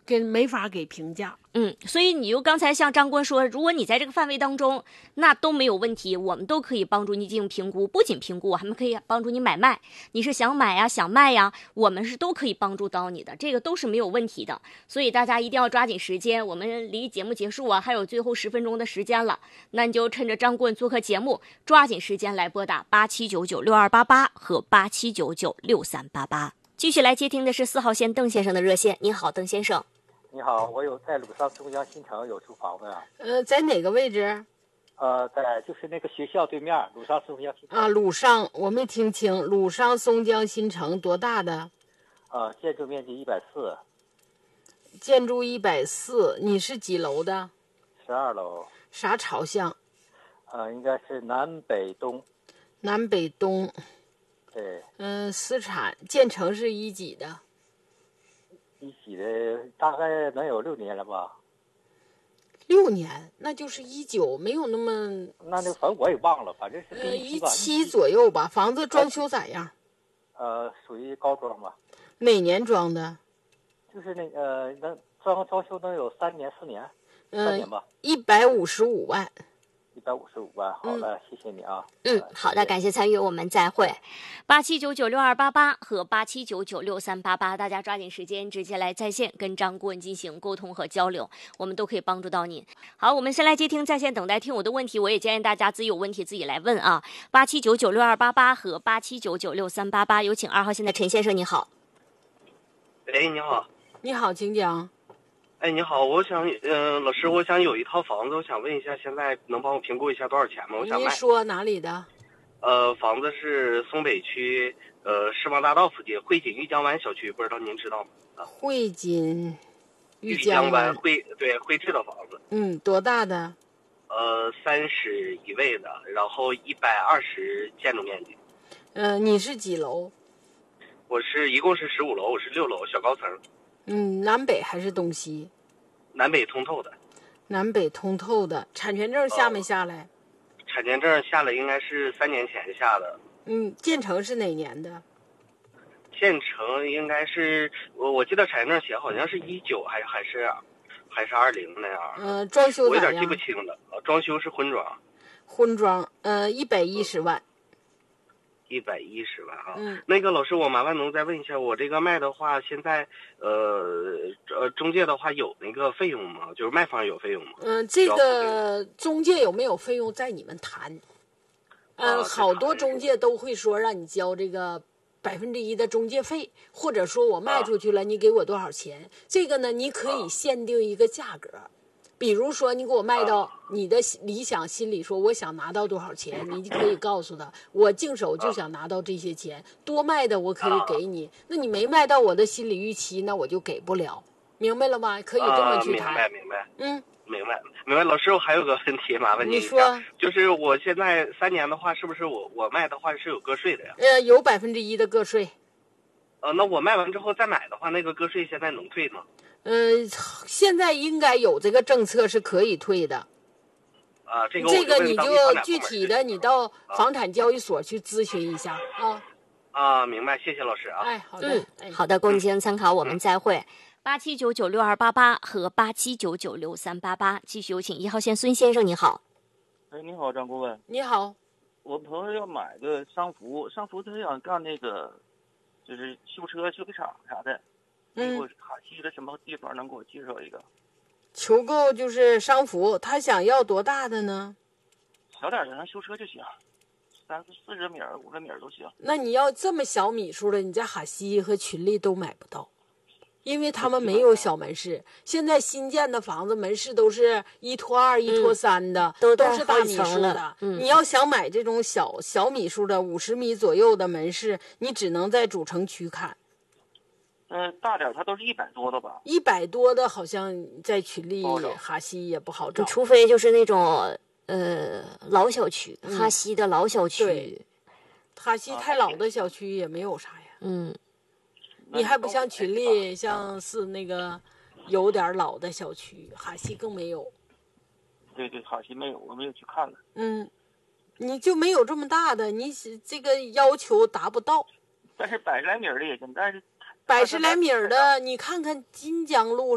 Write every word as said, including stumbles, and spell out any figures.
跟没法给评价。 嗯，所以你就刚才像张官说，如果你在这个范围当中，那都没有问题，我们都可以帮助你进行评估，不仅评估，还们可以帮助你买卖。你是想买呀，想卖呀，我们是都可以帮助到你的，这个都是没有问题的。所以大家一定要抓紧时间，我们离节目结束啊还有最后十分钟的时间了，那你就趁着张棍做客节目，抓紧时间来拨打八七九九六二八八和八七九九六三八八。继续来接听的是四号线邓先生的热线。您好，邓先生。 你好，我有在鲁上松江新城有处房子啊。 呃，在哪个位置？ 呃，在就是那个学校对面，鲁上松江新城。 啊，鲁上，我没听清，鲁上松江新城多大的？ 呃，建筑面积一百四。 建筑一百四，你是几楼的？ 十二楼。 啥朝向？ 呃，应该是南北东。 南北东。 对。 嗯、呃，私产，建成是一几的？ 一几的，大概能有六年了吧？ 六年，那就是一九，没有那么…… 那那反正我也忘了，反正是呃一一七吧， 七左右吧。房子装修咋样？ 呃，属于高装吧。 哪年装的？ 就是那呃，能装装修能有三年四年，三嗯、 年吧。 一百五十五万。 一百五十五万，好的、嗯，谢谢你啊。 嗯，好的，感谢参与，我们再会。八七九九六二八八和八七九九六三八八，大家抓紧时间直接来在线跟张顾问进行沟通和交流，我们都可以帮助到您。好，我们先来接听在线等待听友的问题，我也建议大家自己有问题自己来问啊。八七九九六二八八和八七九九六三八八，有请二号线的陈先生，你好。 哎，你好。 你好，请讲。 哎，你好，我想，嗯、呃，老师，我想有一套房子，我想问一下，现在能帮我评估一下多少钱吗？我想卖。 您说哪里的？ 呃，房子是松北区，呃，世贸大道附近汇锦玉江湾小区，不知道您知道吗？啊、 汇锦玉江湾汇对汇智的房子。 嗯，多大的？ 呃，三室一卫的，然后一百二十建筑面积。 呃，你是几楼？ 我是一共是十五楼，我是六楼小高层。 嗯，南北还是东西？ 南北通透的。 南北通透的，产权证下没下来？ 呃、产权证下来应该是三年前下的。 嗯，建成是哪年的？ 建成应该是我我记得产权证写好像是一九还还是还是二零那样。 呃，装修我有咋样？ 点记不清了。呃，装修是婚装。 婚装，呃，一百一十万。 一百一十万啊， 嗯， 那个老师，我麻烦能再问一下，我这个卖的话，现在呃呃中介的话有那个费用吗？就是卖方有费用吗？ 嗯、呃，这个中介有没有费用在你们谈？嗯、呃， 啊、 好多中介都会说让你交这个百分之一的中介费，或者说我卖出去了，啊、你给我多少钱？这个呢，你可以限定一个价格。比如说，你给我卖到你的理想心里，说我想拿到多少钱，你可以告诉他，我净手就想拿到这些钱，多卖的我可以给你。那你没卖到我的心理预期，那我就给不了，明白了吗？可以这么去谈。 啊、明白明白。 嗯， 明白明白。老师，我还有个问题，麻烦您一下。 你说， 就是我现在三年的话，是不是我我卖的话是有个税的呀？ 呃，有百分之一的个税。 呃，那我卖完之后再买的话，那个个税现在能退吗？ 嗯、呃，现在应该有这个政策是可以退的。 啊，这个这个你就具体的，你到房产交易所去咨询一下啊。 啊，明白，谢谢老师啊。 哎，好的， 嗯，哎、好的，供您进行参考，我们再会。八七九九六二八八和八七九九六三八八，继续有请一号线孙先生，你好。 哎，你好，张顾问。 你好， 我朋友要买个商服，商服他想干那个，就是修车、修理厂啥的。 嗯， 我哈西的什么地方能给我介绍一个？ 求购就是商服，他想要多大的呢？ 小点的，能修车就行，三四四十米、五十米都行。 那你要这么小米数的，你在哈西和群力都买不到，因为他们没有小门市。现在新建的房子门市都是一拖二、一拖三的， 嗯、都, 都是大米数的。 嗯、 你要想买这种小小米数的五十米左右的门市，你只能在主城区看。 嗯、呃，大点它都是一百多的吧？ 一百多的，好像在群力、哈西也不好找， 除非就是那种呃老小区， 嗯、 哈西的老小区。 对，哈西太老的小区也没有啥呀。 嗯， 你还不像群力，像是那个有点老的小区，哈西更没有。 对对，哈西没有，我没有去看了。 嗯，你就没有这么大的，你这个要求达不到。 但是百十来米的也行，但是。 百十来米的，你看看金江路